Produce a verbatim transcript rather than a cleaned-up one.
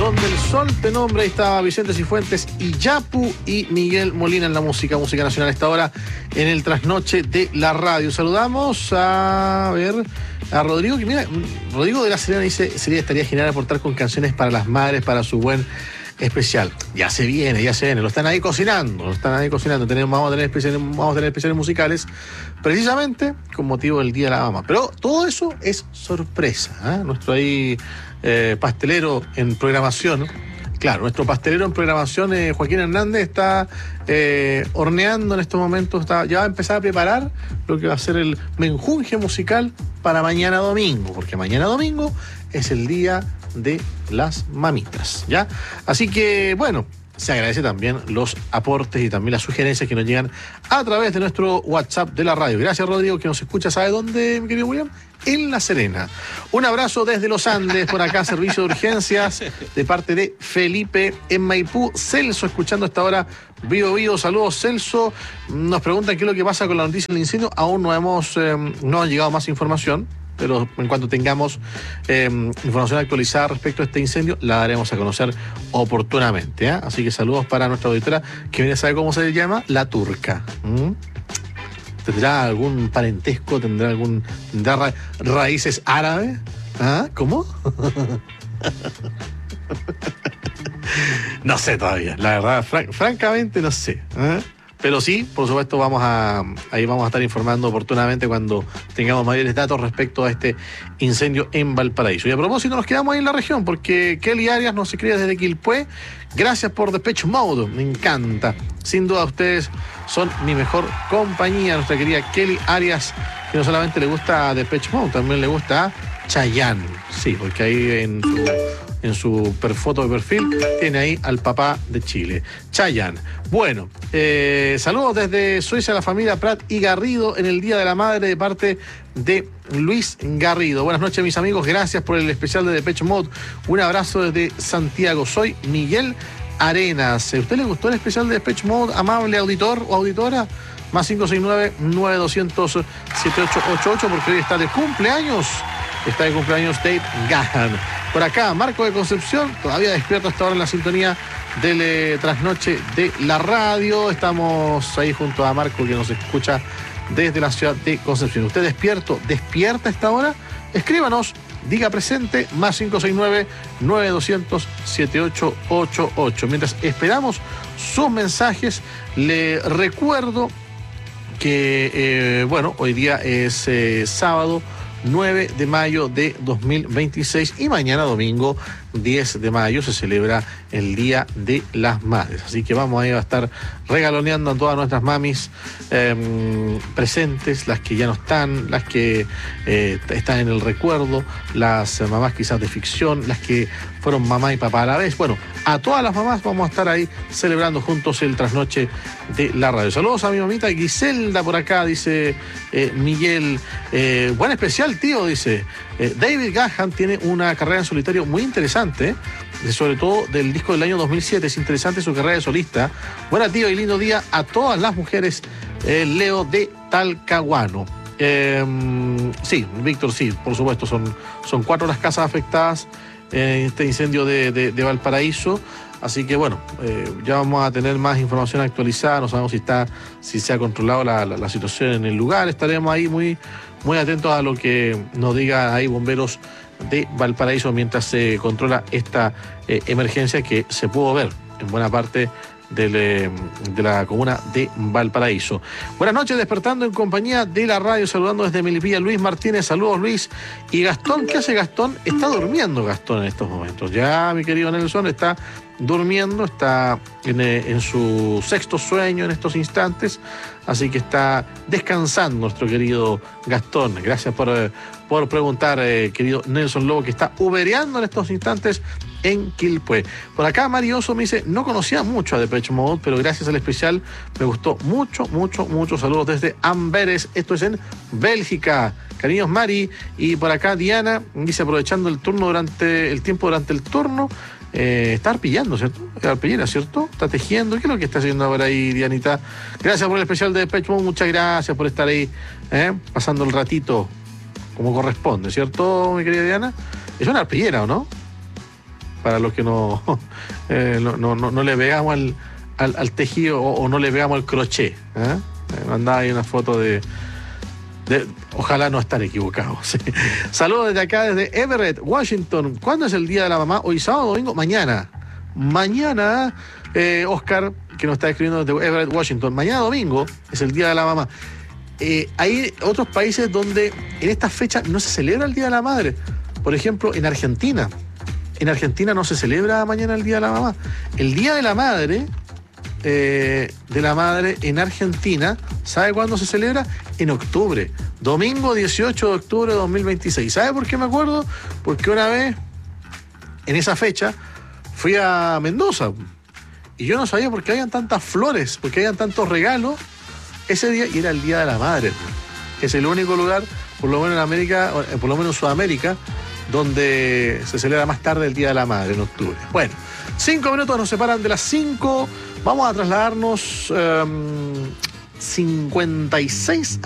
Donde el sol te nombra. Ahí estaba Vicente Cifuentes y Yapu y Miguel Molina en la música, música nacional a esta hora en el trasnoche de la radio. Saludamos a, a ver, a Rodrigo, que mira, Rodrigo de la Serena dice, sería, estaría genial aportar con canciones para las madres, para su buen especial. Ya se viene, ya se viene, lo están ahí cocinando, lo están ahí cocinando. Tenemos, vamos a tener especiales, vamos a tener especiales musicales, precisamente con motivo del Día de la Mamá. Pero todo eso es sorpresa, ¿eh? Nuestro ahí eh, pastelero en programación, ¿no? Claro, nuestro pastelero en programación, eh, Joaquín Hernández, está eh, horneando en estos momentos, está, ya va a empezar a preparar lo que va a ser el menjunje musical para mañana domingo, porque mañana domingo es el día de las mamitas, ¿ya? Así que, bueno, se agradece también los aportes y también las sugerencias que nos llegan a través de nuestro WhatsApp de la radio. Gracias, Rodrigo, que nos escucha. ¿Sabe dónde, mi querido William? En La Serena. Un abrazo desde los Andes, por acá, servicio de urgencias, de parte de Felipe en Maipú. Celso, escuchando hasta ahora, Vivo Vivo. Saludos, Celso. Nos preguntan qué es lo que pasa con la noticia del incendio. Aún no hemos, eh, no ha llegado más información, pero en cuanto tengamos eh, información actualizada respecto a este incendio, la daremos a conocer oportunamente, ¿eh? Así que saludos para nuestra auditora, que viene a saber cómo se llama, La Turca. ¿Mm? ¿Tendrá algún parentesco? ¿Tendrá algún tendrá ra raíces árabes? ¿Ah? ¿Cómo? No sé todavía, la verdad, fran francamente no sé, ¿eh? Pero sí, por supuesto, vamos a ahí vamos a estar informando oportunamente cuando tengamos mayores datos respecto a este incendio en Valparaíso. Y a propósito, nos quedamos ahí en la región, porque Kelly Arias nos escribe desde Quilpué. Gracias por Depeche Mode, me encanta. Sin duda, ustedes son mi mejor compañía. Nuestra querida Kelly Arias, que no solamente le gusta Depeche Mode, también le gusta Chayanne. Sí, porque ahí en su, en su foto de perfil tiene ahí al papá de Chile, Chayanne. Bueno, eh, saludos desde Suecia a la familia Prat y Garrido en el Día de la Madre de parte de Luis Garrido. Buenas noches, mis amigos, gracias por el especial de Depeche Mode. Un abrazo desde Santiago. Soy Miguel Arenas. ¿A usted le gustó el especial de Depeche Mode, amable auditor o auditora? Más cinco seis nueve, nueve dos cero cero, siete ocho ocho ocho, porque hoy está de cumpleaños. Está de cumpleaños Dave Gahan. Por acá, Marco de Concepción, todavía despierto hasta ahora en la sintonía del eh, trasnoche de la radio. Estamos ahí junto a Marco, que nos escucha desde la ciudad de Concepción. ¿Usted despierto, despierta a esta hora? Escríbanos, diga presente, más cinco seis nueve, nueve dos cero cero, siete ocho ocho ocho. Mientras esperamos sus mensajes, le recuerdo que, eh, bueno, hoy día es eh, sábado nueve de mayo de dos mil veintiséis y mañana domingo diez de mayo se celebra el Día de las Madres. Así que vamos a, ir a estar regaloneando a todas nuestras mamis eh, presentes, las que ya no están, las que eh, están en el recuerdo, las mamás quizás de ficción, las que fueron mamá y papá a la vez. Bueno, a todas las mamás vamos a estar ahí celebrando juntos el trasnoche de la radio. Saludos a mi mamita Giselda por acá, dice eh, Miguel. Eh, buen especial, tío, dice. Eh, David Gahan tiene una carrera en solitario muy interesante, ¿eh? Sobre todo del disco del año dos mil siete. Es interesante su carrera de solista. Buena, tío, y lindo día a todas las mujeres. Eh, Leo de Talcahuano. Eh, sí, Víctor, sí, por supuesto, son, son cuatro las casas afectadas en este incendio de, de, de Valparaíso. Así que bueno, eh, ya vamos a tener más información actualizada. No sabemos si está, si se ha controlado la, la, la situación en el lugar. Estaremos ahí muy, muy atentos a lo que nos diga ahí bomberos de Valparaíso mientras se controla esta eh, emergencia que se pudo ver en buena parte del, eh, de la comuna de Valparaíso. Buenas noches, despertando en compañía de la radio, saludando desde Melipilla, Luis Martínez. Saludos, Luis. Y Gastón, ¿qué hace Gastón? Está durmiendo Gastón en estos momentos. Ya, mi querido Nelson, está durmiendo, está en, eh, en su sexto sueño en estos instantes, así que está descansando nuestro querido Gastón. Gracias por, eh, por preguntar, eh, querido Nelson Lobo, que está ubereando en estos instantes en Quilpué. Por acá Marioso me dice, no conocía mucho a Depeche Mode, pero gracias al especial me gustó mucho, mucho, mucho. Saludos desde Amberes, esto es en Bélgica. Cariños, Mari. Y por acá Diana dice, aprovechando el turno durante el tiempo durante el turno, eh, está arpillando, ¿cierto? Es arpillera, ¿cierto? Está tejiendo. ¿Qué es lo que está haciendo ahora ahí, Dianita? Gracias por el especial de Depeche Mode, muchas gracias por estar ahí, ¿eh? Pasando el ratito como corresponde, ¿cierto, mi querida Diana? Es una arpillera, ¿o no? para los que no, eh, no, no, no, no le pegamos al, al, al tejido o, o no le pegamos al crochet. ¿eh? Mandaba ahí una foto de, de... Ojalá no estar equivocados. ¿sí? Saludos desde acá, desde Everett, Washington. ¿Cuándo es el Día de la Mamá? ¿Hoy sábado o domingo? Mañana. Mañana, eh, Oscar, que nos está escribiendo desde Everett, Washington. Mañana domingo es el Día de la Mamá. Eh, hay otros países donde en esta fecha no se celebra el Día de la Madre. Por ejemplo, en Argentina. En Argentina no se celebra mañana el Día de la Mamá. El Día de la Madre, eh, de la Madre en Argentina, ¿sabe cuándo se celebra? En octubre. Domingo dieciocho de octubre de dos mil veintiséis. ¿Sabe por qué me acuerdo? Porque una vez, en esa fecha, fui a Mendoza. Y yo no sabía por qué habían tantas flores, por qué habían tantos regalos ese día, y era el Día de la Madre. Es el único lugar, por lo menos en América, por lo menos en Sudamérica, donde se celebra más tarde el Día de la Madre, en octubre. Bueno, cinco minutos nos separan de las cinco. Vamos a trasladarnos um, cincuenta y seis